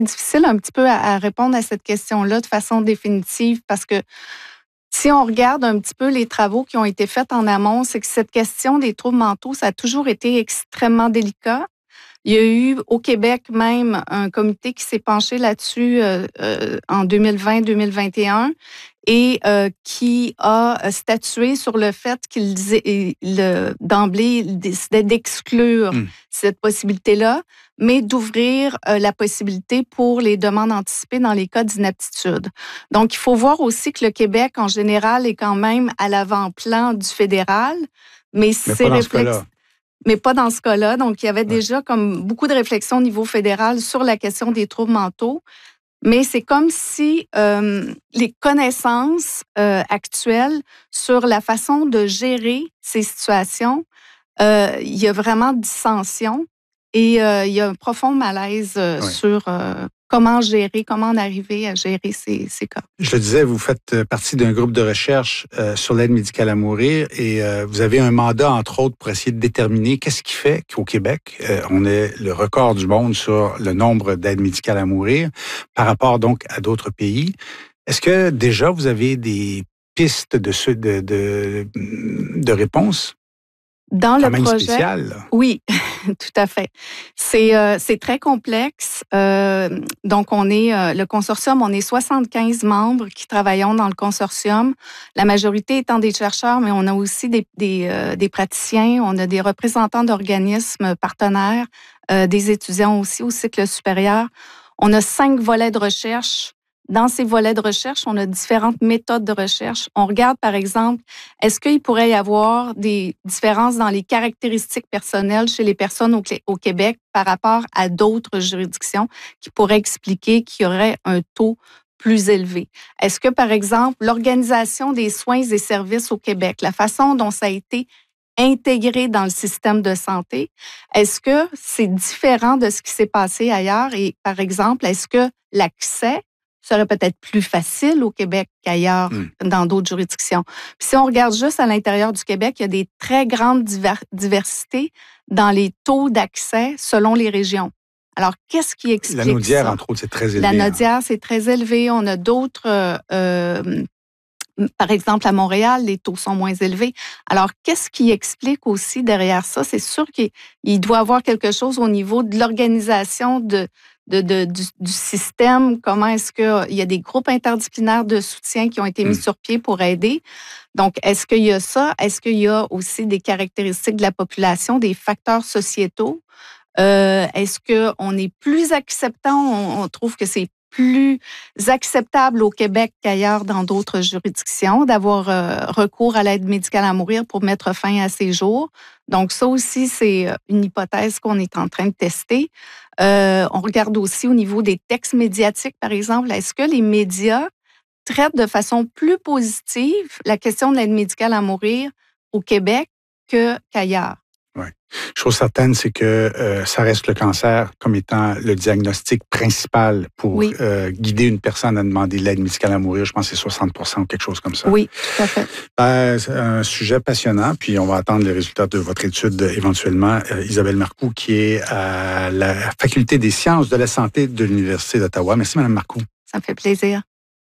Difficile un petit peu à répondre à cette question-là de façon définitive parce que si on regarde un petit peu les travaux qui ont été faits en amont, c'est que cette question des troubles mentaux, ça a toujours été extrêmement délicat. Il y a eu au Québec même un comité qui s'est penché là-dessus en 2020-2021 et qui a statué sur le fait d'emblée, il décidait d'exclure cette possibilité-là, mais d'ouvrir la possibilité pour les demandes anticipées dans les cas d'inaptitude. Donc, il faut voir aussi que le Québec, en général, est quand même à l'avant-plan du fédéral, mais ces réflexes... Mais pas dans ce cas-là. Donc, il y avait déjà comme beaucoup de réflexions au niveau fédéral sur la question des troubles mentaux. Mais c'est comme si les connaissances actuelles sur la façon de gérer ces situations, il y a vraiment dissension et il y a un profond malaise sur comment gérer, comment en arriver à gérer ces cas. Je le disais, vous faites partie d'un groupe de recherche sur l'aide médicale à mourir et vous avez un mandat, entre autres, pour essayer de déterminer qu'est-ce qui fait qu'au Québec, on est le record du monde sur le nombre d'aides médicales à mourir par rapport donc à d'autres pays. Est-ce que déjà vous avez des pistes de réponse? Dans le projet, spécial. Oui, tout à fait. C'est très complexe. Donc, on est le consortium, on est 75 membres qui travaillons dans le consortium. La majorité étant des chercheurs, mais on a aussi des praticiens, on a des représentants d'organismes partenaires, des étudiants aussi au cycle supérieur. On a 5 volets de recherche. Dans ces volets de recherche, on a différentes méthodes de recherche. On regarde, par exemple, est-ce qu'il pourrait y avoir des différences dans les caractéristiques personnelles chez les personnes au Québec par rapport à d'autres juridictions qui pourraient expliquer qu'il y aurait un taux plus élevé? Est-ce que, par exemple, l'organisation des soins et services au Québec, la façon dont ça a été intégré dans le système de santé, est-ce que c'est différent de ce qui s'est passé ailleurs? Et, par exemple, est-ce que l'accès serait peut-être plus facile au Québec qu'ailleurs dans d'autres juridictions? Puis si on regarde juste à l'intérieur du Québec, il y a des très grandes diversités dans les taux d'accès selon les régions. Alors, qu'est-ce qui explique ça? La Naudière, entre autres, c'est très élevé. La Naudière, c'est très élevé. On a d'autres... par exemple, à Montréal, les taux sont moins élevés. Alors, qu'est-ce qui explique aussi derrière ça? C'est sûr qu'il doit y avoir quelque chose au niveau de l'organisation du système. Comment est-ce qu'il y a des groupes interdisciplinaires de soutien qui ont été mis sur pied pour aider? Donc, est-ce qu'il y a ça? Est-ce qu'il y a aussi des caractéristiques de la population, des facteurs sociétaux? Est-ce qu'on est plus acceptant? On trouve que c'est plus acceptable au Québec qu'ailleurs dans d'autres juridictions d'avoir recours à l'aide médicale à mourir pour mettre fin à ces jours. Donc, ça aussi, c'est une hypothèse qu'on est en train de tester. On regarde aussi au niveau des textes médiatiques, par exemple. Est-ce que les médias traitent de façon plus positive la question de l'aide médicale à mourir au Québec qu'ailleurs? Oui. Chose certaine, c'est que ça reste le cancer comme étant le diagnostic principal pour guider une personne à demander l'aide médicale à mourir. Je pense que c'est 60% ou quelque chose comme ça. Oui, tout à fait. C'est un sujet passionnant, puis on va attendre les résultats de votre étude éventuellement. Isabelle Marcoux, qui est à la Faculté des sciences de la santé de l'Université d'Ottawa. Merci, Mme Marcoux. Ça me fait plaisir.